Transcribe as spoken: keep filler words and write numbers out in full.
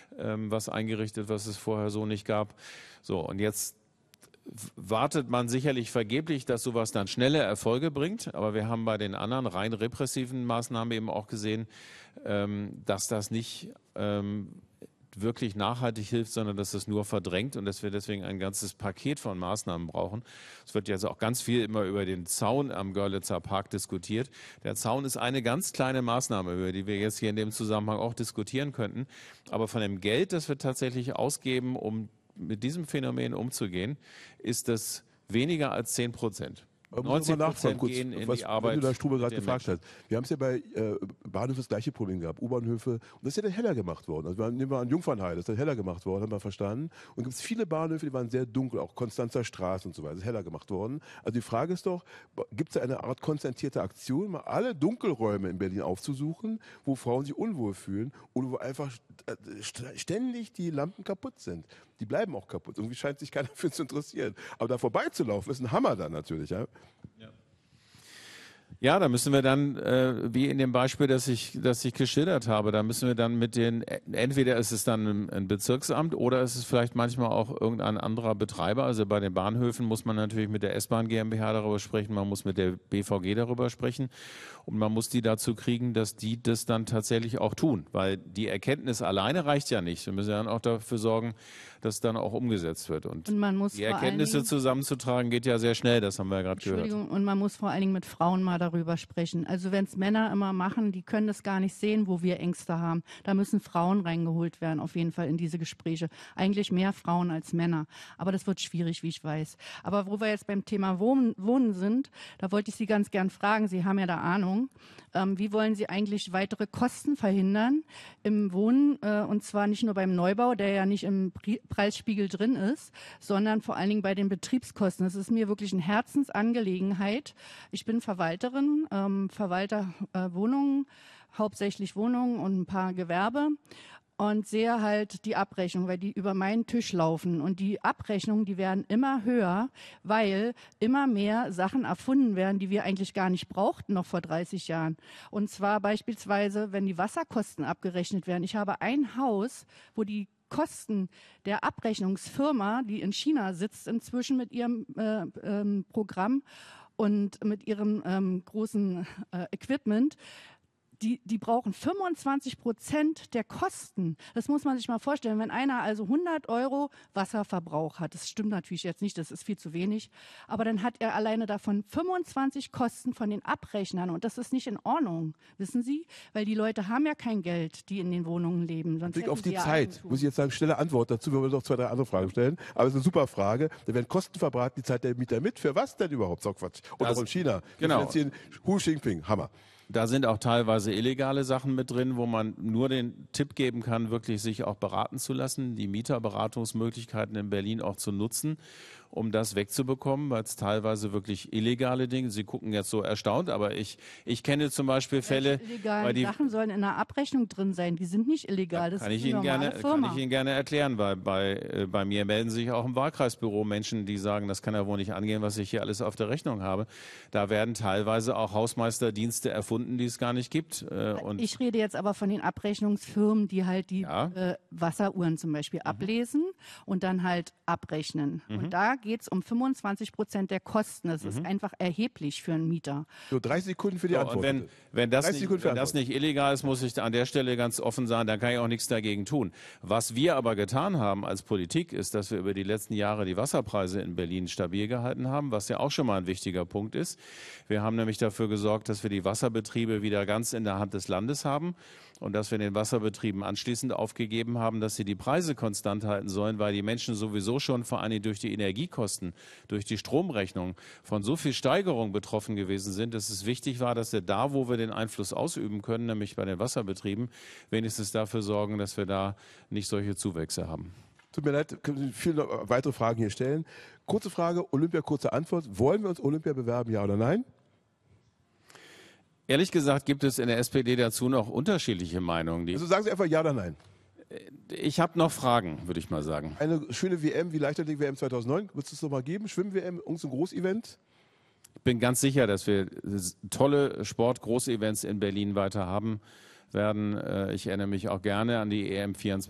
ähm, was eingerichtet, was es vorher so nicht gab. So, und jetzt wartet man sicherlich vergeblich, dass sowas dann schnelle Erfolge bringt. Aber wir haben bei den anderen rein repressiven Maßnahmen eben auch gesehen, ähm, dass das nicht ähm, wirklich nachhaltig hilft, sondern dass es nur verdrängt und dass wir deswegen ein ganzes Paket von Maßnahmen brauchen. Es wird jetzt auch ganz viel immer über den Zaun am Görlitzer Park diskutiert. Der Zaun ist eine ganz kleine Maßnahme, über die wir jetzt hier in dem Zusammenhang auch diskutieren könnten. Aber von dem Geld, das wir tatsächlich ausgeben, um mit diesem Phänomen umzugehen, ist das weniger als zehn Prozent. neunzig Prozent gehen in was, die Arbeit. Wenn du da Strube gerade gefragt hast. Wir haben es ja bei äh, Bahnhöfen das gleiche Problem gehabt, U-Bahnhöfe. Und das ist ja dann heller gemacht worden. Also wir nehmen wir an Jungfernheide, das ist dann heller gemacht worden, haben wir verstanden. Und es gibt viele Bahnhöfe, die waren sehr dunkel, auch Konstanzer Straße und so weiter, ist heller gemacht worden. Also die Frage ist doch, gibt es da eine Art konzentrierte Aktion, mal alle Dunkelräume in Berlin aufzusuchen, wo Frauen sich unwohl fühlen oder wo einfach ständig die Lampen kaputt sind. Die bleiben auch kaputt. Irgendwie scheint sich keiner für zu interessieren. Aber da vorbeizulaufen, ist ein Hammer dann natürlich. Ja, ja. Ja, da müssen wir dann, äh, wie in dem Beispiel, das ich, das ich geschildert habe, da müssen wir dann mit den, entweder ist es dann ein Bezirksamt oder ist es vielleicht manchmal auch irgendein anderer Betreiber. Also bei den Bahnhöfen muss man natürlich mit der S-Bahn GmbH darüber sprechen, man muss mit der B V G darüber sprechen und man muss die dazu kriegen, dass die das dann tatsächlich auch tun. Weil die Erkenntnis alleine reicht ja nicht. Wir müssen ja dann auch dafür sorgen, dass dann auch umgesetzt wird. Und, und man muss die Erkenntnisse Dingen, zusammenzutragen geht ja sehr schnell, das haben wir ja gerade gehört. Entschuldigung, und man muss vor allen Dingen mit Frauen mal darüber sprechen. Also wenn es Männer immer machen, die können das gar nicht sehen, wo wir Ängste haben. Da müssen Frauen reingeholt werden, auf jeden Fall in diese Gespräche. Eigentlich mehr Frauen als Männer. Aber das wird schwierig, wie ich weiß. Aber wo wir jetzt beim Thema Wohnen, Wohnen sind, da wollte ich Sie ganz gern fragen, Sie haben ja da Ahnung, ähm, wie wollen Sie eigentlich weitere Kosten verhindern im Wohnen? Äh, und zwar nicht nur beim Neubau, der ja nicht im Pri- Preisspiegel drin ist, sondern vor allen Dingen bei den Betriebskosten. Das ist mir wirklich eine Herzensangelegenheit. Ich bin Verwalterin, ähm, Verwalter äh, Wohnungen, hauptsächlich Wohnungen und ein paar Gewerbe und sehe halt die Abrechnung, weil die über meinen Tisch laufen. Und die Abrechnungen, die werden immer höher, weil immer mehr Sachen erfunden werden, die wir eigentlich gar nicht brauchten, noch vor dreißig Jahren. Und zwar beispielsweise, wenn die Wasserkosten abgerechnet werden. Ich habe ein Haus, wo die Kosten der Abrechnungsfirma, die in China sitzt, inzwischen mit ihrem äh, ähm, Programm und mit ihrem ähm, großen äh, Equipment, Die, die brauchen fünfundzwanzig Prozent der Kosten. Das muss man sich mal vorstellen. Wenn einer also hundert Euro Wasserverbrauch hat, das stimmt natürlich jetzt nicht, das ist viel zu wenig, aber dann hat er alleine davon fünfundzwanzig Kosten von den Abrechnern und das ist nicht in Ordnung, wissen Sie? Weil die Leute haben ja kein Geld, die in den Wohnungen leben. Sonst Blick auf die ja Zeit, Eigentum. muss ich jetzt sagen, schnelle Antwort dazu, wir wollen noch zwei, drei andere Fragen stellen, aber es ist eine super Frage. Da werden Kosten verbraten, die zahlt der Mieter mit. Für was denn überhaupt? So Quatsch. Und Das, auch in China. Genau. Hu Jinping, Hammer. Da sind auch teilweise illegale Sachen mit drin, wo man nur den Tipp geben kann, wirklich sich auch beraten zu lassen, die Mieterberatungsmöglichkeiten in Berlin auch zu nutzen, um das wegzubekommen, weil es teilweise wirklich illegale Dinge, Sie gucken jetzt so erstaunt, aber ich, ich kenne zum Beispiel Fälle, Welche illegalen weil die Sachen sollen in der Abrechnung drin sein, die sind nicht illegal, das kann ist ich eine Ihnen normale gerne, Firma. kann ich Ihnen gerne erklären, weil bei, äh, bei mir melden sich auch im Wahlkreisbüro Menschen, die sagen, das kann ja wohl nicht angehen, was ich hier alles auf der Rechnung habe. Da werden teilweise auch Hausmeisterdienste erfunden, die es gar nicht gibt. Äh, und ich rede jetzt aber von den Abrechnungsfirmen, die halt die Ja. äh, Wasseruhren zum Beispiel Mhm. ablesen und dann halt abrechnen. Mhm. Und da geht es um fünfundzwanzig Prozent der Kosten. Das Mhm. ist einfach erheblich für einen Mieter. So, dreißig Sekunden für die So, Antwort. und wenn, bitte. wenn, das dreißig nicht, Sekunden für wenn das Antwort. nicht illegal ist, muss ich an der Stelle ganz offen sagen, dann kann ich auch nichts dagegen tun. Was wir aber getan haben als Politik, ist, dass wir über die letzten Jahre die Wasserpreise in Berlin stabil gehalten haben, was ja auch schon mal ein wichtiger Punkt ist. Wir haben nämlich dafür gesorgt, dass wir die Wasserbetriebe wieder ganz in der Hand des Landes haben und dass wir den Wasserbetrieben anschließend aufgegeben haben, dass sie die Preise konstant halten sollen, weil die Menschen sowieso schon vor allem durch die Energiekosten, durch die Stromrechnung von so viel Steigerung betroffen gewesen sind, dass es wichtig war, dass wir da, wo wir den Einfluss ausüben können, nämlich bei den Wasserbetrieben, wenigstens dafür sorgen, dass wir da nicht solche Zuwächse haben. Tut mir leid, können Sie viele weitere Fragen hier stellen. Kurze Frage, Olympia, kurze Antwort. Wollen wir uns Olympia bewerben, ja oder nein? Ehrlich gesagt gibt es in der S P D dazu noch unterschiedliche Meinungen. Die Also sagen Sie einfach ja oder nein. ich habe noch Fragen, würde ich mal sagen. Eine schöne W M wie Leichtathletik-W M zweitausendneun, wird es das nochmal geben? Schwimm-W M, irgendein so Großevent? Ich bin ganz sicher, dass wir tolle Sport-Großevents in Berlin weiter haben werden. Ich erinnere mich auch gerne an die E M vierundzwanzig.